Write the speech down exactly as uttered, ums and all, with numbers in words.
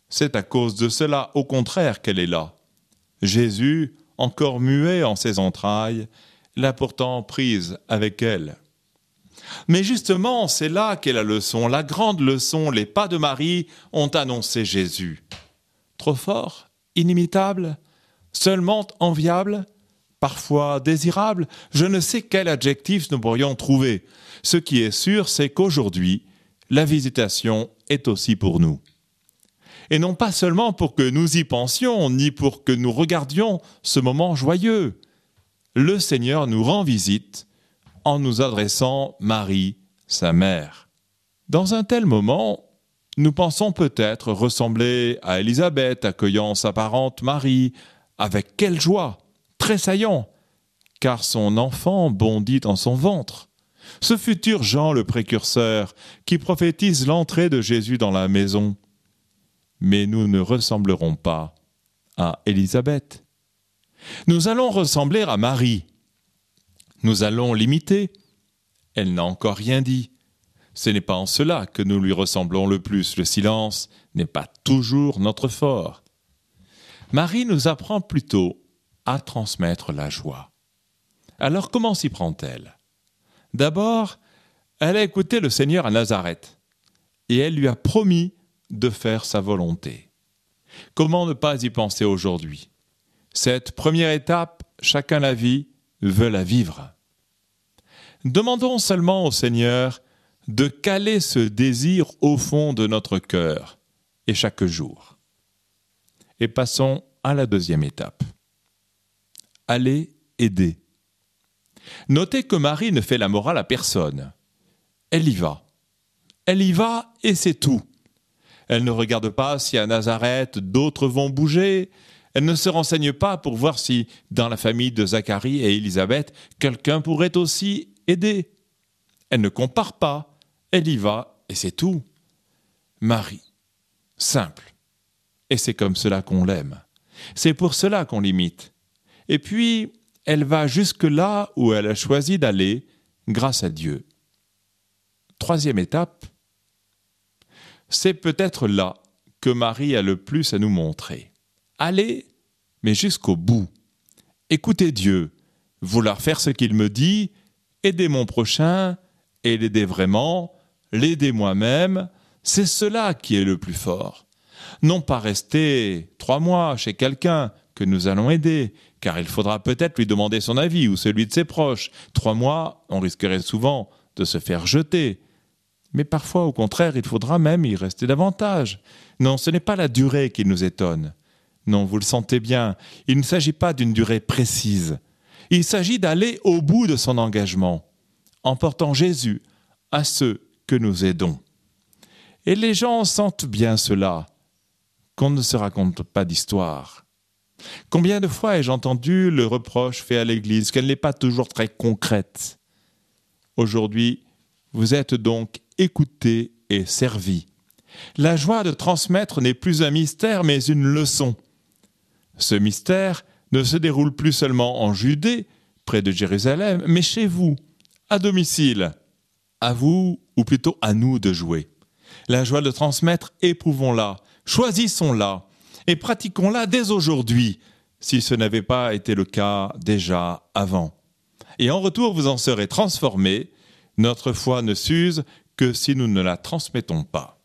C'est à cause de cela, au contraire, qu'elle est là. Jésus, encore muet en ses entrailles, l'a pourtant prise avec elle. Mais justement, c'est là qu'est la leçon, la grande leçon. Les pas de Marie ont annoncé Jésus. Trop fort, inimitable, seulement enviable, parfois désirable, je ne sais quel adjectif nous pourrions trouver. Ce qui est sûr, c'est qu'aujourd'hui, la visitation est aussi pour nous. Et non pas seulement pour que nous y pensions, ni pour que nous regardions ce moment joyeux. Le Seigneur nous rend visite en nous adressant Marie, sa mère. Dans un tel moment, nous pensons peut-être ressembler à Élisabeth accueillant sa parente Marie. Avec quelle joie, tressaillant, car son enfant bondit dans son ventre. Ce futur Jean le précurseur qui prophétise l'entrée de Jésus dans la maison. Mais nous ne ressemblerons pas à Élisabeth. Nous allons ressembler à Marie. Nous allons l'imiter. Elle n'a encore rien dit. Ce n'est pas en cela que nous lui ressemblons le plus. Le silence n'est pas toujours notre fort. Marie nous apprend plutôt à transmettre la joie. Alors comment s'y prend-elle ? D'abord, elle a écouté le Seigneur à Nazareth et elle lui a promis de faire sa volonté. Comment ne pas y penser aujourd'hui ? Cette première étape, chacun la vit, veut la vivre. Demandons seulement au Seigneur de caler ce désir au fond de notre cœur, et chaque jour. Et passons à la deuxième étape. Allez aider. Notez que Marie ne fait la morale à personne. Elle y va. Elle y va et c'est tout. Elle ne regarde pas si à Nazareth d'autres vont bouger. Elle ne se renseigne pas pour voir si, dans la famille de Zacharie et Élisabeth, quelqu'un pourrait aussi aider. Elle ne compare pas. Elle y va et c'est tout. Marie, simple. Et c'est comme cela qu'on l'aime. C'est pour cela qu'on l'imite. Et puis, elle va jusque là où elle a choisi d'aller, grâce à Dieu. Troisième étape, c'est peut-être là que Marie a le plus à nous montrer. Allez, mais jusqu'au bout. Écoutez Dieu, vouloir faire ce qu'il me dit, aider mon prochain, et l'aider vraiment, l'aider moi-même, c'est cela qui est le plus fort. Non pas rester trois mois chez quelqu'un que nous allons aider, car il faudra peut-être lui demander son avis ou celui de ses proches. Trois mois, on risquerait souvent de se faire jeter. Mais parfois, au contraire, il faudra même y rester davantage. Non, ce n'est pas la durée qui nous étonne. Non, vous le sentez bien, il ne s'agit pas d'une durée précise. Il s'agit d'aller au bout de son engagement, en portant Jésus à ceux que nous aidons. Et les gens sentent bien cela, qu'on ne se raconte pas d'histoire. Combien de fois ai-je entendu le reproche fait à l'Église qu'elle n'est pas toujours très concrète ? Aujourd'hui, vous êtes donc écoutés et servis. La joie de transmettre n'est plus un mystère, mais une leçon. Ce mystère ne se déroule plus seulement en Judée, près de Jérusalem, mais chez vous, à domicile. À vous, ou plutôt à nous de jouer. La joie de transmettre, éprouvons-la, choisissons-la et pratiquons-la dès aujourd'hui, si ce n'avait pas été le cas déjà avant. Et en retour, vous en serez transformés. Notre foi ne s'use que si nous ne la transmettons pas.